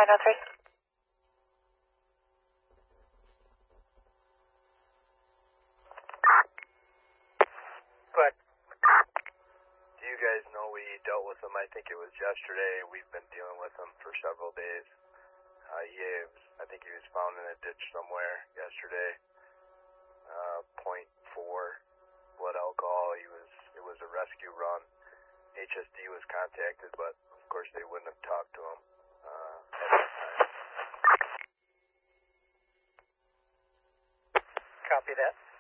903. Go ahead. Do you guys know we dealt with him? I think it was yesterday. We've been dealing with him for several days. I think he was found in a ditch somewhere yesterday. 0.4 blood alcohol. It was a rescue run. HSD was contacted, but of course they wouldn't have talked to him at that time. Copy that.